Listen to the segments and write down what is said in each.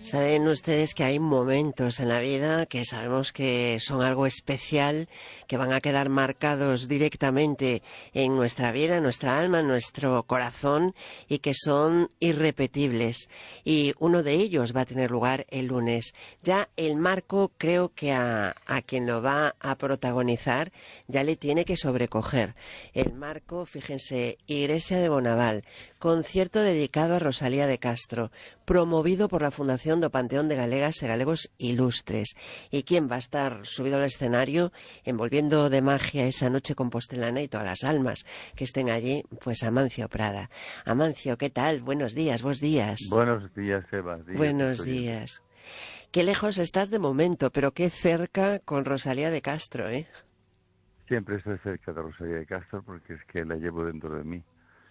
Saben ustedes que hay momentos en la vida que sabemos que son algo especial, que van a quedar marcados directamente en nuestra vida, en nuestra alma, en nuestro corazón y que son irrepetibles. Y uno de ellos va a tener lugar el lunes. Ya el marco, creo que a quien lo va a protagonizar ya le tiene que sobrecoger. El marco, fíjense, Iglesia de Bonaval, concierto dedicado a Rosalía de Castro, promovido por la Fundación do Panteón de Galegas e Galegos Ilustres. ¿Y quién va a estar subido al escenario envolviendo de magia esa noche compostelana y todas las almas que estén allí? Pues Amancio Prada. Amancio, ¿qué tal? Buenos días, vos días. Buenos días, Eva. Buenos días. Qué lejos estás de momento, pero qué cerca con Rosalía de Castro, ¿eh? Siempre estoy cerca de Rosalía de Castro porque es que la llevo dentro de mí.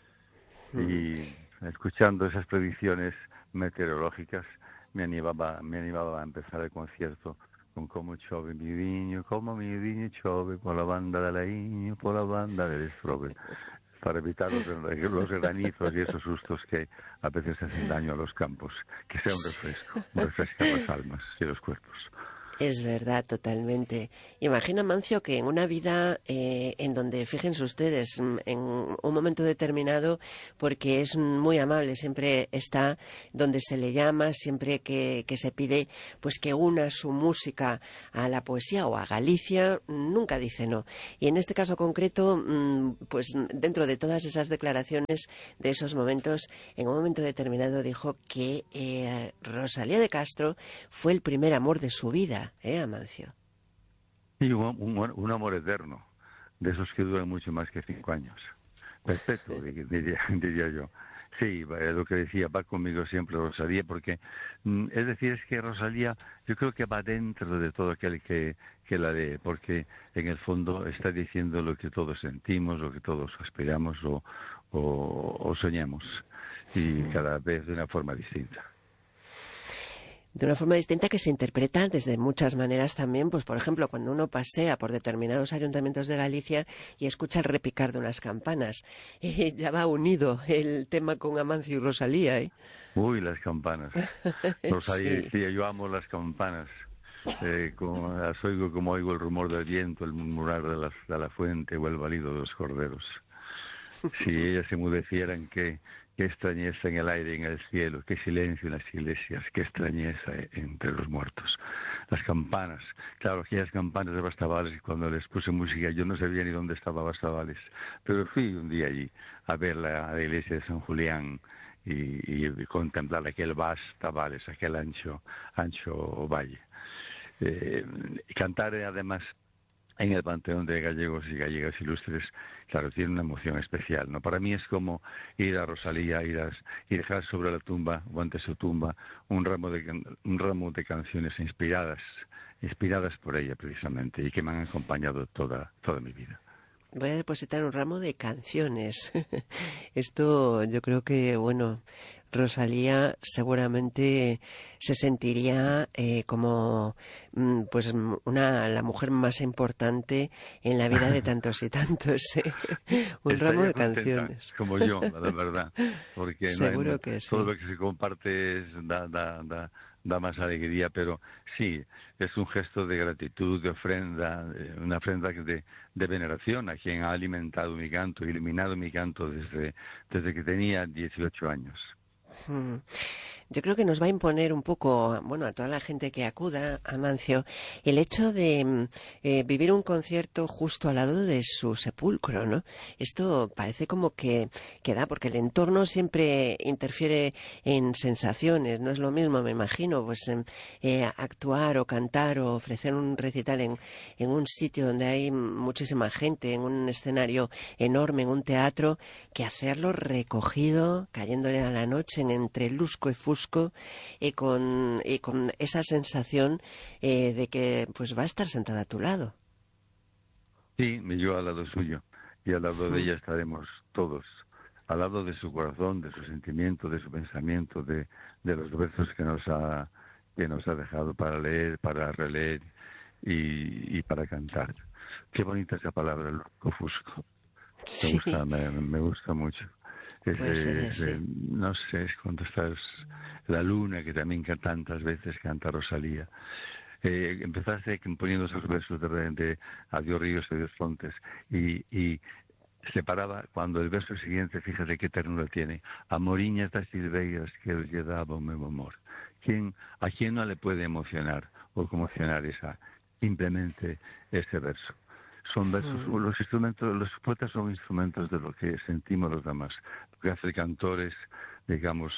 Y escuchando esas predicciones meteorológicas me animaba a empezar el concierto con como mi viño chove por la banda de la Iño, por la banda del Estrobe, para evitar los granizos y esos sustos que a veces hacen daño a los campos, que sea un refresco a las almas y los cuerpos. Es verdad, totalmente. Imagina, Mancio, que en una vida en donde, fíjense ustedes, en un momento determinado, porque es muy amable, siempre está donde se le llama, siempre que se pide pues que una su música a la poesía o a Galicia, nunca dice no. Y en este caso concreto, pues dentro de todas esas declaraciones de esos momentos, en un momento determinado dijo que Rosalía de Castro fue el primer amor de su vida. Amancio. Y un amor eterno, de esos que duran mucho más que 5 años. Perpetuo, diría yo. Sí, lo que decía, va conmigo siempre Rosalía, porque, es decir, es que Rosalía, yo creo que va dentro de todo aquel que la lee, porque en el fondo está diciendo lo que todos sentimos, lo que todos aspiramos o soñamos, y cada vez de una forma distinta. De una forma distinta que se interpreta desde muchas maneras también, pues por ejemplo, cuando uno pasea por determinados ayuntamientos de Galicia y escucha el repicar de unas campanas, ya va unido el tema con Amancio y Rosalía, ¿eh? Uy, las campanas. Rosalía Sí. decía, yo amo las campanas. Las oigo como oigo el rumor del viento, el murmurar de la fuente o el balido de los corderos. Si ellas se mudecieran, qué extrañeza en el aire y en el cielo, qué silencio en las iglesias, qué extrañeza entre los muertos. Las campanas, claro, aquellas campanas de Bastavales, cuando les puse música, yo no sabía ni dónde estaba Bastavales, pero fui un día allí a ver la iglesia de San Julián y contemplar aquel Bastavales, aquel ancho valle. Cantar además en el Panteón de Gallegos y Gallegas Ilustres, claro, tiene una emoción especial, ¿no? Para mí es como ir a Rosalía, y dejar sobre la tumba, o ante su tumba, un ramo de canciones inspiradas por ella precisamente, y que me han acompañado toda mi vida. Voy a depositar un ramo de canciones. Esto yo creo que, bueno, Rosalía seguramente se sentiría como pues la mujer más importante en la vida de tantos y tantos. Un ramo Estaría de contenta, canciones. como yo, la verdad, porque Seguro que todo sí. lo que se comparte da más alegría, pero sí, es un gesto de gratitud, de ofrenda, una ofrenda de veneración a quien ha alimentado mi canto, iluminado mi canto desde que tenía 18 años. Yo creo que nos va a imponer un poco, bueno, a toda la gente que acuda a Mancio, el hecho de vivir un concierto justo al lado de su sepulcro, ¿no? Esto parece como que da, porque el entorno siempre interfiere en sensaciones, no es lo mismo, me imagino, pues actuar o cantar o ofrecer un recital en un sitio donde hay muchísima gente, en un escenario enorme, en un teatro, que hacerlo recogido, cayéndole a la noche entre lusco y fusco, y con esa sensación de que pues va a estar sentada a tu lado. Sí, yo al lado suyo, y al lado de ella estaremos todos, al lado de su corazón, de su sentimiento, de su pensamiento, de los versos que nos ha dejado para leer, para releer y para cantar. Qué bonita esa palabra, lusco-fusco. Sí, Me gusta mucho. puede ser así. No sé, es cuando estás La luna, que también tantas veces canta Rosalía. Empezaste componiendo esos versos de Adiós ríos y Adiós fontes, y se paraba cuando el verso siguiente, fíjate qué ternura tiene: amoriñas das silveiras que os lle daba o meu amor. ¿A quién no le puede emocionar o conmocionar simplemente ese verso? Son versos, los poetas son instrumentos de lo que sentimos los demás. Lo que hace el cantor es, digamos,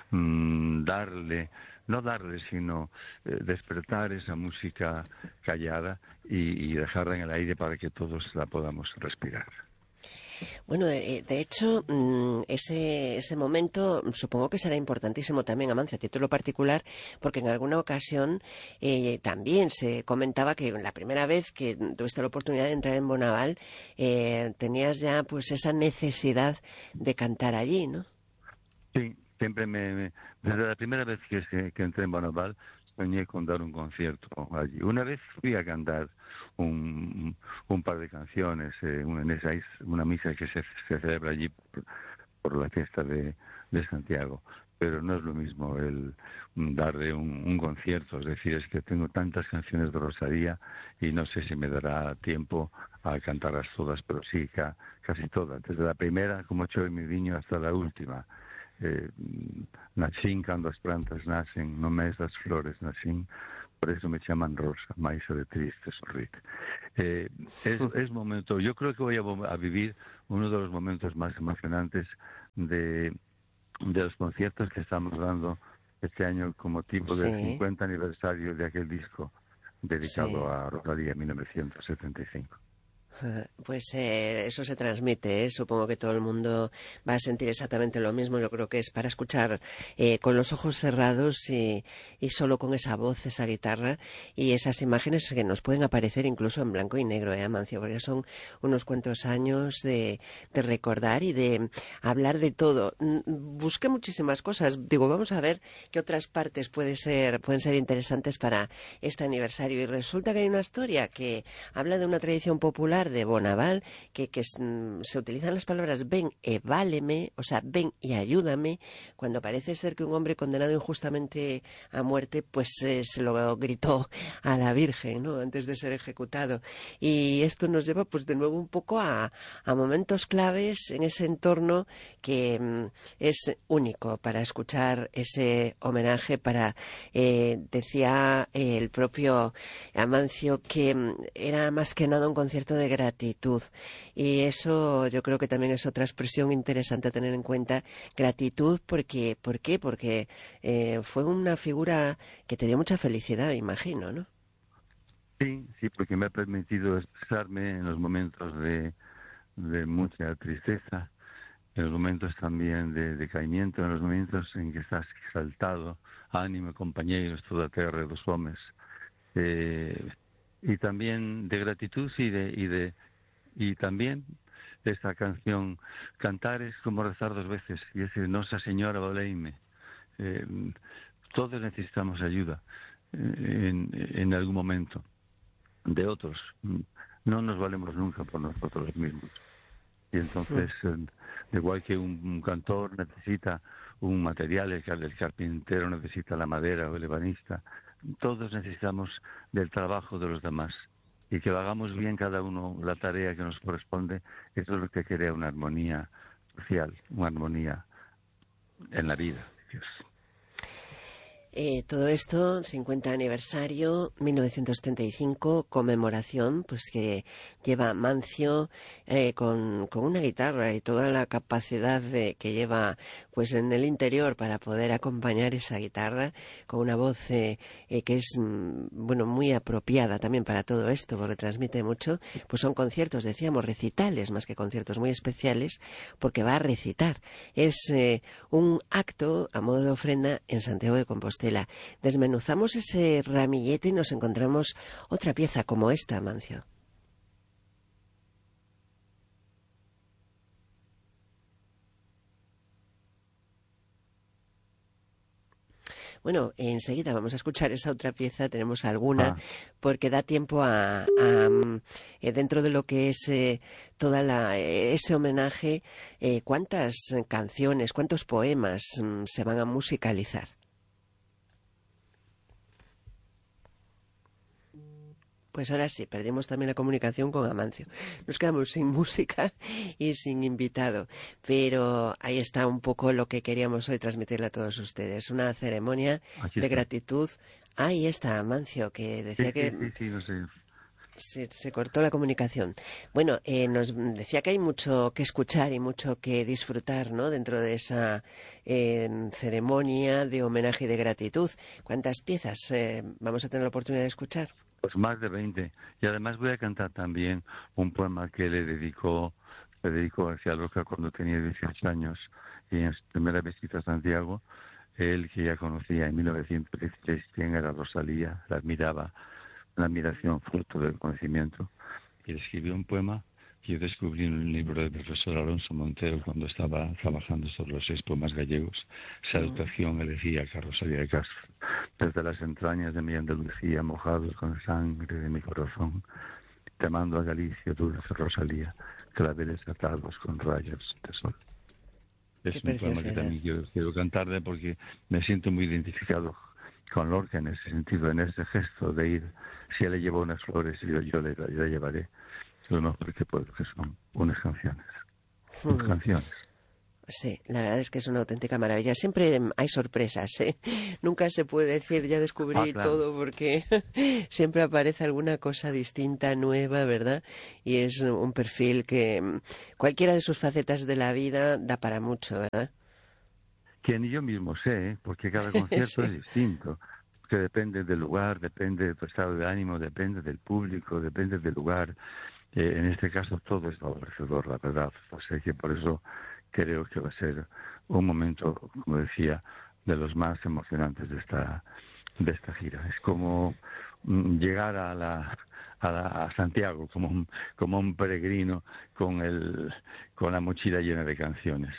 sino despertar esa música callada y dejarla en el aire para que todos la podamos respirar. Bueno, de hecho, ese momento supongo que será importantísimo también, Amancio, a título particular, porque en alguna ocasión también se comentaba que la primera vez que tuviste la oportunidad de entrar en Bonaval, tenías ya pues esa necesidad de cantar allí, ¿no? Sí, siempre desde la primera vez que entré en Bonaval, soñé con dar un concierto allí. Una vez fui a cantar un par de canciones una misa que se celebra allí por la fiesta de Santiago, pero no es lo mismo el dar de un concierto. Es decir, es que tengo tantas canciones de Rosalía y no sé si me dará tiempo a cantarlas todas, pero sí, casi todas, desde la primera, como Chove mi viño, hasta la última. Nacín cando as plantas nacen, no mes das flores nacín, por eso me llaman Rosa, maíz de triste sorrir. Es momento, yo creo que voy a vivir uno de los momentos más emocionantes de los conciertos que estamos dando este año con motivo del 50 aniversario de aquel disco dedicado a Rosalía en 1975. Pues eso se transmite, supongo que todo el mundo va a sentir exactamente lo mismo. Yo creo que es para escuchar con los ojos cerrados y solo con esa voz, esa guitarra y esas imágenes que nos pueden aparecer incluso en blanco y negro, Amancio, porque son unos cuantos años de recordar y de hablar de todo. Busqué muchísimas cosas, digo, vamos a ver qué otras partes pueden ser interesantes para este aniversario, y resulta que hay una historia que habla de una tradición popular de Bonaval, que se utilizan las palabras ven e váleme, o sea, ven y ayúdame, cuando parece ser que un hombre condenado injustamente a muerte, pues se lo gritó a la Virgen, ¿no?, antes de ser ejecutado. Y esto nos lleva, pues de nuevo un poco a momentos claves en ese entorno que es único para escuchar ese homenaje, decía el propio Amancio que era más que nada un concierto de gratitud, y eso yo creo que también es otra expresión interesante a tener en cuenta. Gratitud, ¿por qué? Porque fue una figura que te dio mucha felicidad, imagino, ¿no? Sí, porque me ha permitido expresarme en los momentos de mucha tristeza, en los momentos también de decaimiento, en los momentos en que estás exaltado, ánimo, compañeros, toda tierra dos hombres. Y también de gratitud y también esta canción, cantar es como rezar dos veces, y es decir, Nosa Señora Valeime. Todos necesitamos ayuda en algún momento de otros. No nos valemos nunca por nosotros mismos. Y entonces, igual que un cantor necesita un material, el carpintero necesita la madera o el ebanista, todos necesitamos del trabajo de los demás, y que lo hagamos bien cada uno la tarea que nos corresponde. Eso es lo que crea una armonía social, una armonía en la vida. Dios. Todo esto, 50 aniversario, 1975, conmemoración, pues que lleva Mancio con una guitarra y toda la capacidad que lleva pues en el interior para poder acompañar esa guitarra, con una voz que es bueno, muy apropiada también para todo esto, porque transmite mucho. Pues son conciertos, decíamos, recitales más que conciertos, muy especiales, porque va a recitar. Es un acto a modo de ofrenda en Santiago de Compostela. Desmenuzamos ese ramillete y nos encontramos otra pieza como esta, Amancio. Bueno, enseguida vamos a escuchar esa otra pieza, tenemos alguna, porque da tiempo a dentro de lo que es ese homenaje, cuántas canciones, cuántos poemas se van a musicalizar. Pues ahora sí, perdimos también la comunicación con Amancio. Nos quedamos sin música y sin invitado, pero ahí está un poco lo que queríamos hoy transmitirle a todos ustedes. Una ceremonia Aquí de está. gratitud. Ahí está Amancio, que decía Sí, no sé. se cortó la comunicación. Bueno, nos decía que hay mucho que escuchar y mucho que disfrutar, ¿no?, dentro de esa ceremonia de homenaje y de gratitud. ¿Cuántas piezas vamos a tener la oportunidad de escuchar? Pues más de 20. Y además voy a cantar también un poema que le dedicó García Lorca cuando tenía 18 años y en su primera visita a Santiago, él que ya conocía en 1916 quién era Rosalía, la admiraba, una admiración fruto del conocimiento, y le escribió un poema que yo descubrí en un libro del profesor Alonso Montero cuando estaba trabajando sobre los 6 poemas gallegos. Salutación elegía a Rosalía de Castro. Desde las entrañas de mi Andalucía, mojados con sangre de mi corazón, te mando a Galicia, dulce Rosalía, claveles atados con rayos de sol. Es un poema que también quiero cantarle porque me siento muy identificado con Lorca en ese sentido, en ese gesto de ir. Si él le llevó unas flores, yo le llevaré lo mejor que puedo, que son unas canciones. Canciones. Sí, la verdad es que es una auténtica maravilla. Siempre hay sorpresas, ¿eh? Nunca se puede decir ya descubrí Claro. todo porque siempre aparece alguna cosa distinta, nueva, ¿verdad? Y es un perfil que cualquiera de sus facetas de la vida da para mucho, ¿verdad? Que ni yo mismo sé, ¿eh? Porque cada concierto Sí. es distinto. Que depende del lugar, depende de tu estado de ánimo, depende del público, depende del lugar. En este caso todo es favorecedor, la verdad. O sea que por eso creo que va a ser un momento, como decía, de los más emocionantes de esta gira. Es como llegar a Santiago como un peregrino con la mochila llena de canciones.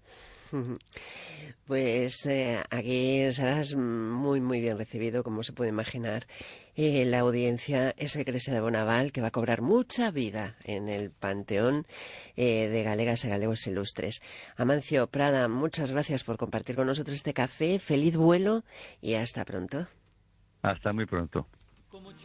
Pues aquí serás muy, muy bien recibido, como se puede imaginar. La audiencia es el Iglesia de Bonaval, que va a cobrar mucha vida en el panteón de galegas y galegos ilustres. Amancio Prada, muchas gracias por compartir con nosotros este café. Feliz vuelo y hasta pronto. Hasta muy pronto.